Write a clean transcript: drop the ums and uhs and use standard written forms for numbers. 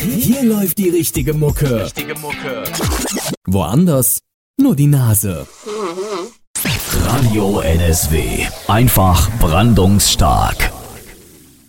Hier läuft die richtige Mucke. Woanders nur die Nase. Radio NSW. Einfach brandungsstark.